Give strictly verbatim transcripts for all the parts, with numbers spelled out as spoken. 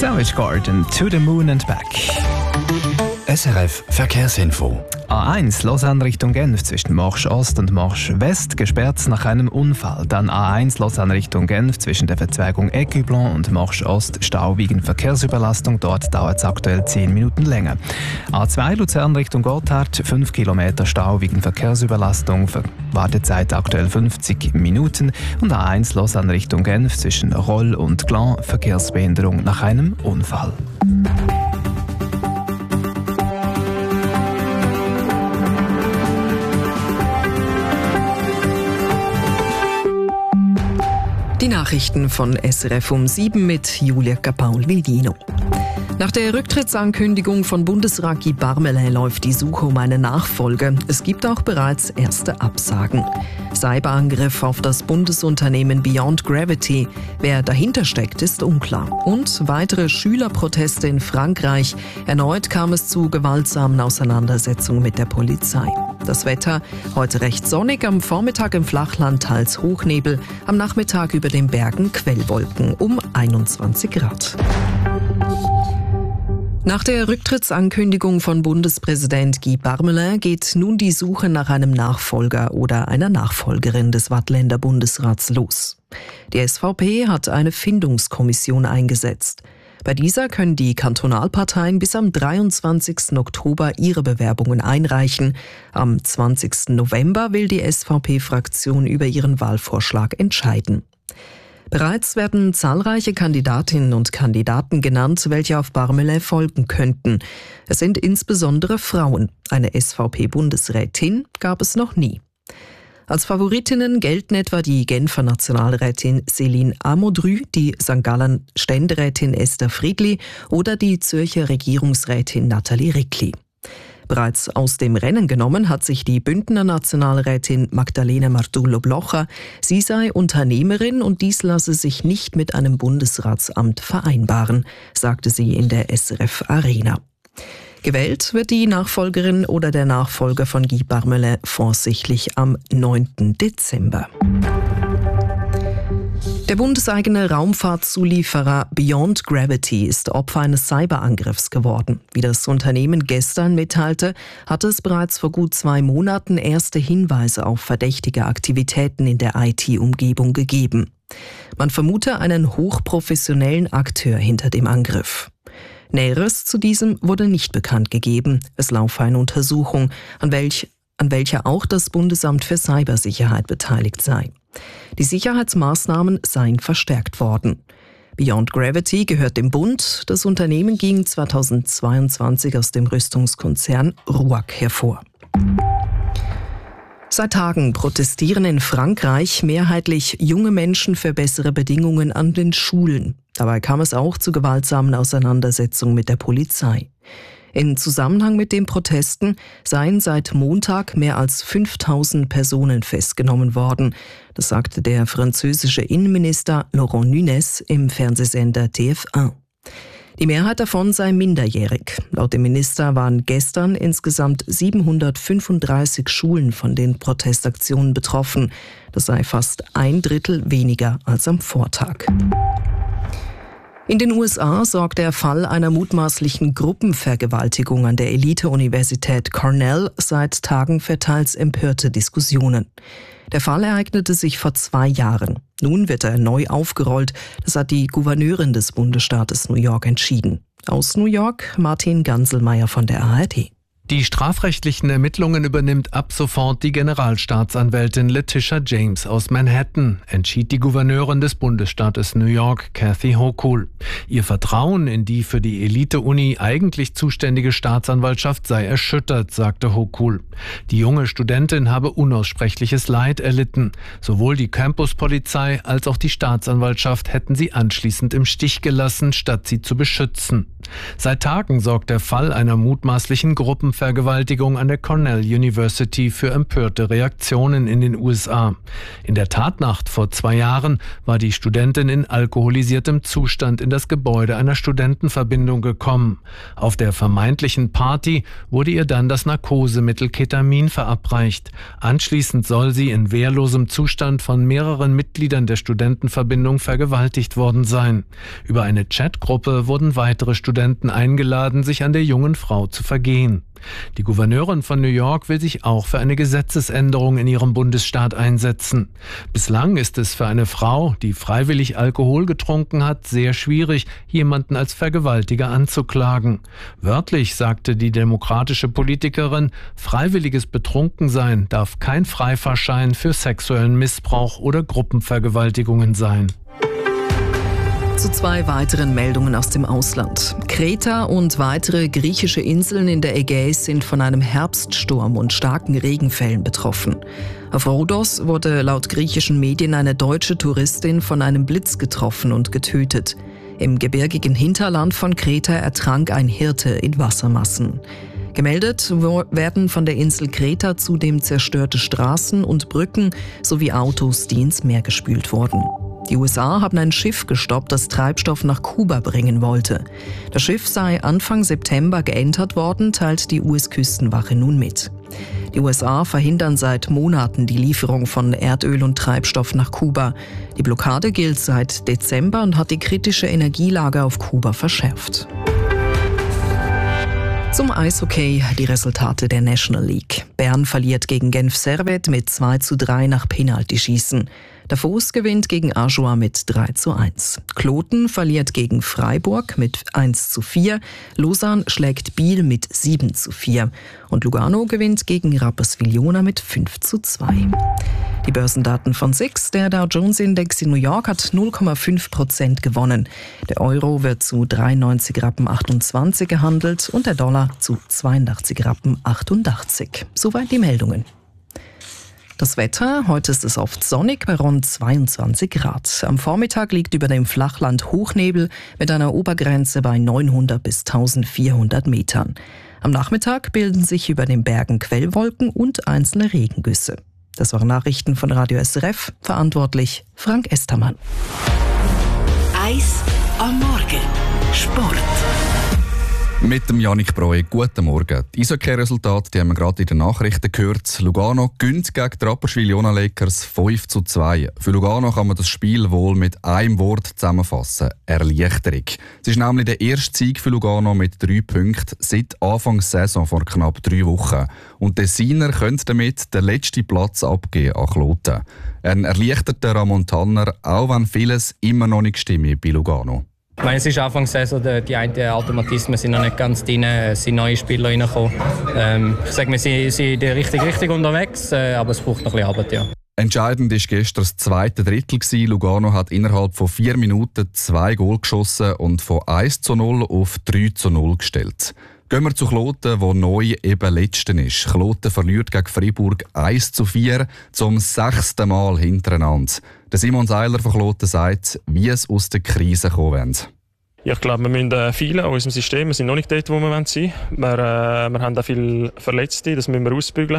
Savage Garden, To the Moon and Back. S R F Verkehrsinfo. A eins Lausanne Richtung Genf zwischen Marche Ost und Marche West gesperrt nach einem Unfall. Dann A eins Lausanne Richtung Genf zwischen der Verzweigung Ecublon und Marche Ost Stau wegen Verkehrsüberlastung. Dort dauert es aktuell zehn Minuten länger. A zwei Luzern Richtung Gotthard, fünf Kilometer Stau wegen Verkehrsüberlastung. Wartezeit aktuell fünfzig Minuten. Und A eins Lausanne Richtung Genf zwischen Roll und Glan, Verkehrsbehinderung nach einem Unfall. Die Nachrichten von S R F um sieben mit Julia Capaul-Villino. Nach der Rücktrittsankündigung von Bundesrat Guy Parmelin läuft die Suche um eine Nachfolge. Es gibt auch bereits erste Absagen. Cyberangriff auf das Bundesunternehmen Beyond Gravity. Wer dahinter steckt, ist unklar. Und weitere Schülerproteste in Frankreich. Erneut kam es zu gewaltsamen Auseinandersetzungen mit der Polizei. Das Wetter heute recht sonnig, am Vormittag im Flachland teils Hochnebel, am Nachmittag über den Bergen Quellwolken um einundzwanzig Grad. Nach der Rücktrittsankündigung von Bundespräsident Guy Parmelin geht nun die Suche nach einem Nachfolger oder einer Nachfolgerin des Waadtländer Bundesrats los. Die S V P hat eine Findungskommission eingesetzt. Bei dieser können die Kantonalparteien bis am dreiundzwanzigsten Oktober ihre Bewerbungen einreichen. Am zwanzigsten November will die S V P-Fraktion über ihren Wahlvorschlag entscheiden. Bereits werden zahlreiche Kandidatinnen und Kandidaten genannt, welche auf Parmelin folgen könnten. Es sind insbesondere Frauen. Eine S V P-Bundesrätin gab es noch nie. Als Favoritinnen gelten etwa die Genfer Nationalrätin Céline Amodru, die Sankt Gallen Ständerätin Esther Friedli oder die Zürcher Regierungsrätin Nathalie Rickli. Bereits aus dem Rennen genommen hat sich die Bündner Nationalrätin Magdalena Martullo-Blocher. Sie sei Unternehmerin und dies lasse sich nicht mit einem Bundesratsamt vereinbaren, sagte sie in der S R F Arena. Gewählt wird die Nachfolgerin oder der Nachfolger von Guy Parmelin voraussichtlich am neunten Dezember. Der bundeseigene Raumfahrtzulieferer Beyond Gravity ist Opfer eines Cyberangriffs geworden. Wie das Unternehmen gestern mitteilte, hatte es bereits vor gut zwei Monaten erste Hinweise auf verdächtige Aktivitäten in der I T-Umgebung gegeben. Man vermute einen hochprofessionellen Akteur hinter dem Angriff. Näheres zu diesem wurde nicht bekannt gegeben. Es laufe eine Untersuchung, an, welch, an welcher auch das Bundesamt für Cybersicherheit beteiligt sei. Die Sicherheitsmaßnahmen seien verstärkt worden. Beyond Gravity gehört dem Bund. Das Unternehmen ging zweitausendzweiundzwanzig aus dem Rüstungskonzern R U A C hervor. Seit Tagen protestieren in Frankreich mehrheitlich junge Menschen für bessere Bedingungen an den Schulen. Dabei kam es auch zu gewaltsamen Auseinandersetzungen mit der Polizei. In Zusammenhang mit den Protesten seien seit Montag mehr als fünftausend Personen festgenommen worden. Das sagte der französische Innenminister Laurent Nunez im Fernsehsender T F eins. Die Mehrheit davon sei minderjährig. Laut dem Minister waren gestern insgesamt siebenhundertfünfunddreißig Schulen von den Protestaktionen betroffen. Das sei fast ein Drittel weniger als am Vortag. In den U S A sorgt der Fall einer mutmaßlichen Gruppenvergewaltigung an der Elite-Universität Cornell seit Tagen für teils empörte Diskussionen. Der Fall ereignete sich vor zwei Jahren. Nun wird er neu aufgerollt. Das hat die Gouverneurin des Bundesstaates New York entschieden. Aus New York Martin Ganselmeier von der A R D. Die strafrechtlichen Ermittlungen übernimmt ab sofort die Generalstaatsanwältin Letitia James aus Manhattan, entschied die Gouverneurin des Bundesstaates New York, Kathy Hochul. Ihr Vertrauen in die für die Elite-Uni eigentlich zuständige Staatsanwaltschaft sei erschüttert, sagte Hochul. Die junge Studentin habe unaussprechliches Leid erlitten. Sowohl die Campuspolizei als auch die Staatsanwaltschaft hätten sie anschließend im Stich gelassen, statt sie zu beschützen. Seit Tagen sorgt der Fall einer mutmaßlichen Gruppenvergewaltigung an der Cornell University für empörte Reaktionen in den U S A. In der Tatnacht vor zwei Jahren war die Studentin in alkoholisiertem Zustand in das Gebäude einer Studentenverbindung gekommen. Auf der vermeintlichen Party wurde ihr dann das Narkosemittel Ketamin verabreicht. Anschließend soll sie in wehrlosem Zustand von mehreren Mitgliedern der Studentenverbindung vergewaltigt worden sein. Über eine Chatgruppe wurden weitere Studenten eingeladen, sich an der jungen Frau zu vergehen. Die Gouverneurin von New York will sich auch für eine Gesetzesänderung in ihrem Bundesstaat einsetzen. Bislang ist es für eine Frau, die freiwillig Alkohol getrunken hat, sehr schwierig, jemanden als Vergewaltiger anzuklagen. Wörtlich sagte die demokratische Politikerin, freiwilliges Betrunkensein darf kein Freifahrschein für sexuellen Missbrauch oder Gruppenvergewaltigungen sein. Zu zwei weiteren Meldungen aus dem Ausland. Kreta und weitere griechische Inseln in der Ägäis sind von einem Herbststurm und starken Regenfällen betroffen. Auf Rhodos wurde laut griechischen Medien eine deutsche Touristin von einem Blitz getroffen und getötet. Im gebirgigen Hinterland von Kreta ertrank ein Hirte in Wassermassen. Gemeldet werden von der Insel Kreta zudem zerstörte Straßen und Brücken sowie Autos, die ins Meer gespült wurden. Die U S A haben ein Schiff gestoppt, das Treibstoff nach Kuba bringen wollte. Das Schiff sei Anfang September geentert worden, teilt die U S-Küstenwache nun mit. Die U S A verhindern seit Monaten die Lieferung von Erdöl und Treibstoff nach Kuba. Die Blockade gilt seit Dezember und hat die kritische Energielage auf Kuba verschärft. Zum Eishockey die Resultate der National League. Bern verliert gegen Genf Servette mit zwei zu drei nach Penaltyschießen. Davos gewinnt gegen Ajoie mit drei zu eins. Kloten verliert gegen Freiburg mit eins zu vier. Lausanne schlägt Biel mit sieben zu vier. Und Lugano gewinnt gegen Rapperswil-Jona mit fünf zu zwei. Die Börsendaten von S I X. Der Dow Jones Index in New York hat null Komma fünf Prozent gewonnen. Der Euro wird zu dreiundneunzig Rappen achtundzwanzig gehandelt und der Dollar zu zweiundachtzig Rappen achtundachtzig. Soweit die Meldungen. Das Wetter, heute ist es oft sonnig bei rund zweiundzwanzig Grad. Am Vormittag liegt über dem Flachland Hochnebel mit einer Obergrenze bei neunhundert bis eintausendvierhundert Metern. Am Nachmittag bilden sich über den Bergen Quellwolken und einzelne Regengüsse. Das waren Nachrichten von Radio S R F, verantwortlich Frank Estermann. Eis am Morgen. Sport. Mit dem Yannick Breu, guten Morgen. Die Eishockey-Resultate, die haben wir gerade in den Nachrichten gehört. Lugano gewinnt gegen die Rapperswil-Jona Lakers fünf zu zwei. Für Lugano kann man das Spiel wohl mit einem Wort zusammenfassen: Erleichterung. Es ist nämlich der erste Sieg für Lugano mit drei Punkten seit Anfang der Saison vor knapp drei Wochen. Und der Siener könnte damit den letzten Platz abgeben an Kloten. Ein erleichterter Ramon Tanner, auch wenn vieles immer noch nicht stimmt bei Lugano. Ich meine, es ist Anfang der Saison, die einen Automatismen sind noch nicht ganz drin, es sind neue Spieler reingekommen. Ähm, ich sage, wir sind, sind in die richtige Richtung unterwegs, äh, aber es braucht noch ein bisschen Arbeit, ja. Entscheidend war gestern das zweite Drittel. Lugano hat innerhalb von vier Minuten zwei Goal geschossen und von eins zu null auf drei zu null gestellt. Gehen wir zu Kloten, wo neu eben Letzten ist. Kloten verliert gegen Freiburg eins zu vier zum sechsten Mal hintereinander. Der Simon Seiler von Kloten sagt, wie es aus der Krise kommen will. Ja, ich glaube, wir müssen äh, viel an unserem System. Wir sind noch nicht dort, wo wir sein wollen. Wir, äh, wir haben auch viele Verletzte, das müssen wir ausbügeln.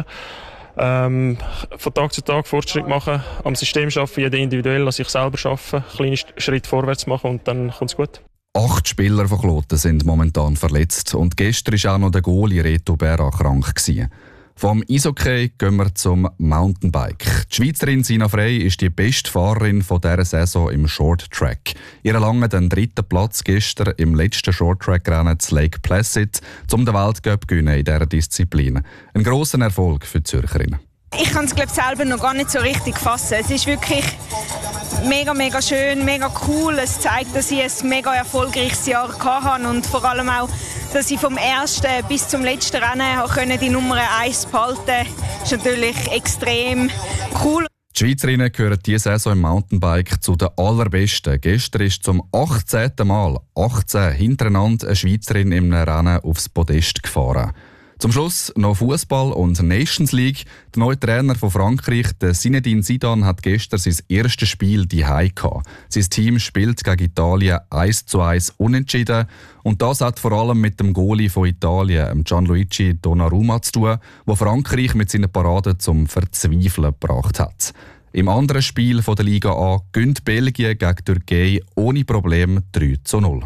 Ähm, von Tag zu Tag Fortschritt machen, am System arbeiten, jeder individuell an sich selber arbeiten, kleine Schritte vorwärts machen und dann kommt es gut. Acht Spieler von Kloten sind momentan verletzt und gestern war auch noch der Goalie Reto Berra krank gewesen. Vom Eishockey gehen wir zum Mountainbike. Die Schweizerin Sina Frey ist die beste Fahrerin von dieser Saison im Short Track. Ihr erlangen den dritten Platz gestern im letzten Short Track Rennen zu Lake Placid, um den Weltcup zu gewinnen in dieser Disziplin. Ein grosser Erfolg für die Zürcherin. Ich kann es glaube selber noch gar nicht so richtig fassen. Es ist wirklich mega, mega schön, mega cool. Es zeigt, dass ich ein mega erfolgreiches Jahr hatte und vor allem auch, dass ich vom ersten bis zum letzten Rennen die Nummer eins behalten konnte. Das ist natürlich extrem cool. Die Schweizerinnen gehören diese Saison im Mountainbike zu den allerbesten. Gestern ist zum achtzehnten Mal achtzehn hintereinander eine Schweizerin im Rennen aufs Podest gefahren. Zum Schluss noch Fußball und Nations League. Der neue Trainer von Frankreich, der Zinedine Zidane, hat gestern sein erstes Spiel daheim gehabt. Sein Team spielt gegen Italien eins zu eins unentschieden. Und das hat vor allem mit dem Goalie von Italien, Gianluigi Donnarumma, zu tun, der Frankreich mit seinen Paraden zum Verzweifeln gebracht hat. Im anderen Spiel von der Liga A gewinnt Belgien gegen Türkei ohne Probleme drei zu null.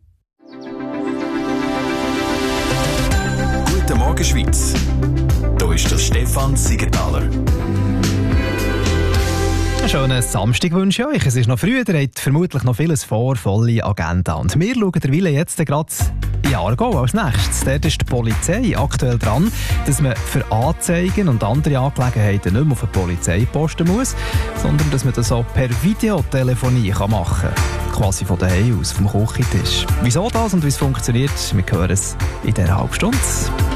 Guten Morgen Schweiz. Hier ist der Stefan Siegenthaler. Einen schönen Samstag wünsche ich euch. Es ist noch früh, ihr habt vermutlich noch vieles vor, volle Agenda. Und wir schauen derweil jetzt gerade in Aargau als nächstes. Dort ist die Polizei aktuell dran, dass man für Anzeigen und andere Angelegenheiten nicht mehr auf den Polizeiposten muss, sondern dass man das auch per Videotelefonie machen kann. Quasi von daheim aus, vom Küchentisch. Wieso das und wie es funktioniert, wir hören es in dieser halben Stunde.